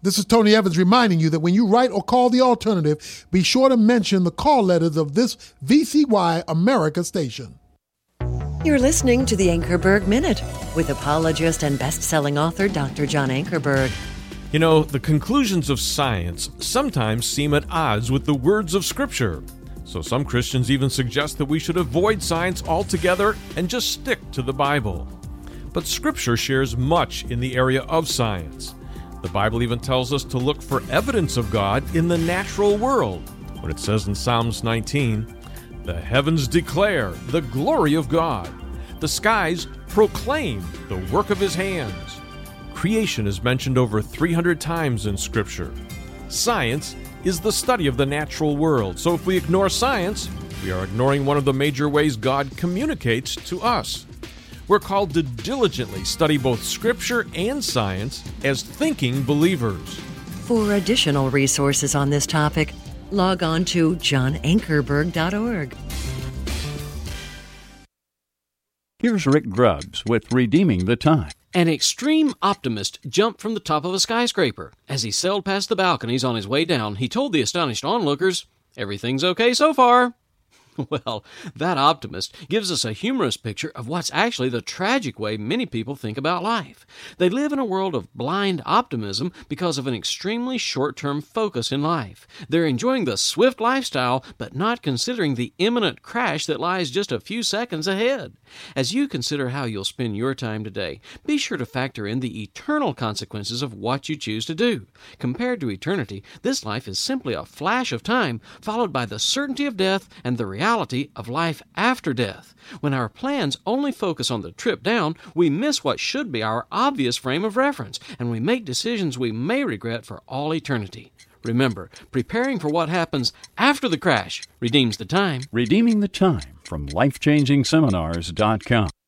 This is Tony Evans reminding you that when you write or call the alternative, be sure to mention the call letters of this VCY America station. You're listening to the Ankerberg Minute with apologist and best-selling author Dr. John Ankerberg. You know, the conclusions of science sometimes seem at odds with the words of Scripture. So some Christians even suggest that we should avoid science altogether and just stick to the Bible. But Scripture shares much in the area of science. The Bible even tells us to look for evidence of God in the natural world. When it says in Psalms 19, "The heavens declare the glory of God. The skies proclaim the work of His hands." Creation is mentioned over 300 times in Scripture. Science is the study of the natural world, so if we ignore science, we are ignoring one of the major ways God communicates to us. We're called to diligently study both Scripture and science as thinking believers. For additional resources on this topic, log on to johnankerberg.org. Here's Rick Grubbs with Redeeming the Time. An extreme optimist jumped from the top of a skyscraper. As he sailed past the balconies on his way down, he told the astonished onlookers, "Everything's okay so far." Well, that optimist gives us a humorous picture of what's actually the tragic way many people think about life. They live in a world of blind optimism because of an extremely short-term focus in life. They're enjoying the swift lifestyle, but not considering the imminent crash that lies just a few seconds ahead. As you consider how you'll spend your time today, be sure to factor in the eternal consequences of what you choose to do. Compared to eternity, this life is simply a flash of time, followed by the certainty of death and the reality of life after death. When our plans only focus on the trip down, we miss what should be our obvious frame of reference, and we make decisions we may regret for all eternity. Remember, preparing for what happens after the crash redeems the time. Redeeming the Time from LifechangingSeminars.com.